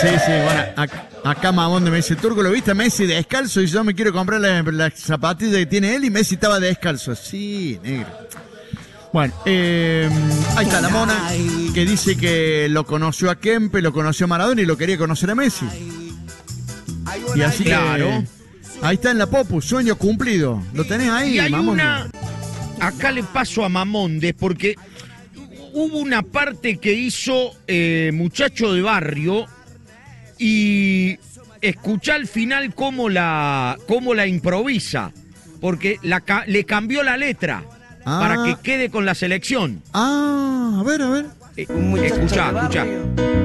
Sí, bueno, acá Mamonde me dice, Turco, ¿lo viste a Messi descalzo? Y yo me quiero comprar la zapatilla que tiene él y Messi estaba descalzo. Sí, negro. Bueno, ahí está la Mona, que dice que lo conoció a Kempe, lo conoció a Maradona y lo quería conocer a Messi. Y así claro. Que ahí está en la Popu, sueño cumplido. ¿Lo tenés ahí, Y hay Mamonde? acá le paso a Mamonde, porque hubo una parte que hizo Muchacho de Barrio y escuchá al final cómo la improvisa, porque le cambió la letra para que quede con la selección. A ver. Escuchá.